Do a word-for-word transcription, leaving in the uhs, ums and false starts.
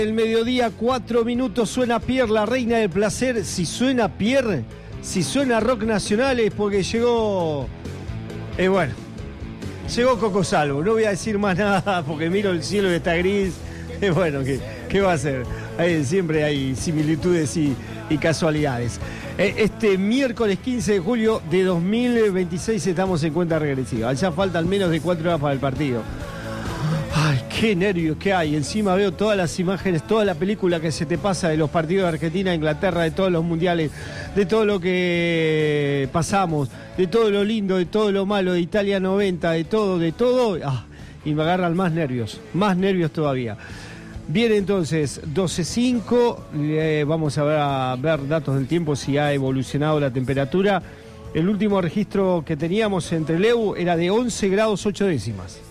El mediodía, cuatro minutos, suena Pierre, la reina del placer. Si suena Pierre, si suena rock nacional es porque llegó... Eh, bueno, llegó Coco Salvo. No voy a decir más nada porque miro el cielo y está gris. Eh, bueno, ¿qué, qué va a hacer? Ahí siempre hay similitudes y, y casualidades. Eh, este miércoles quince de julio de dos mil veintiséis estamos en cuenta regresiva. Ya faltan menos de cuatro horas para el partido. Ay, qué nervios que hay. Encima veo todas las imágenes, toda la película que se te pasa de los partidos de Argentina, Inglaterra, de todos los mundiales, de todo lo que pasamos, de todo lo lindo, de todo lo malo, de Italia noventa, de todo, de todo. Ah, y me agarran más nervios, más nervios todavía. Bien, entonces, doce cinco, eh, vamos a ver, a ver datos del tiempo, si ha evolucionado la temperatura. El último registro que teníamos entre Leu era de once grados ocho décimas.